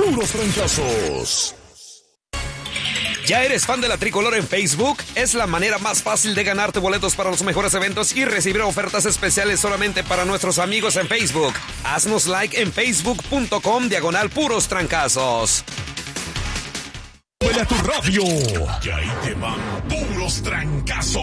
puros trancazos. ¿Ya eres fan de la Tricolor en Facebook? Es la manera más fácil de ganarte boletos para los mejores eventos y recibir ofertas especiales solamente para nuestros amigos en Facebook. Haznos like en facebook.com/puros trancazos. ¡Huele a tu radio! Y ahí te van puros trancazos.